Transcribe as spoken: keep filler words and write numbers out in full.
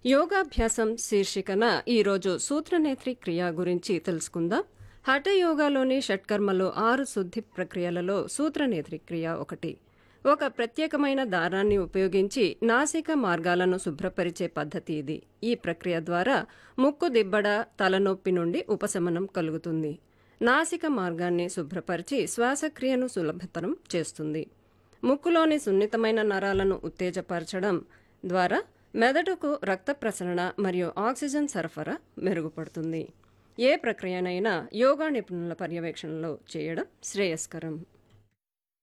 యోగాభ్యాసం శీర్షికన ఈరోజు సూత్రనేత్రి క్రియ గురించి తెలుసుకుందాం. హఠయోగాలోని షట్కర్మలో ఆరు శుద్ధి ప్రక్రియలలో సూత్రనేత్రి క్రియ ఒకటి. ఒక ప్రత్యేకమైన దారాన్ని ఉపయోగించి నాసిక మార్గాలను శుభ్రపరిచే పద్ధతి ఇది. ఈ ప్రక్రియ ద్వారా ముక్కు దిబ్బడ, తలనొప్పి నుండి ఉపశమనం కలుగుతుంది. నాసిక మార్గాన్ని శుభ్రపరిచి శ్వాసక్రియను సులభతరం చేస్తుంది. ముక్కులోని సున్నితమైన నరాలను ఉత్తేజపరచడం ద్వారా మెదడుకు రక్త ప్రసరణ మరియు ఆక్సిజన్ సరఫరా మెరుగుపడుతుంది. ఏ ప్రక్రియనైనా యోగా నిపుణుల పర్యవేక్షణలో చేయడం శ్రేయస్కరం.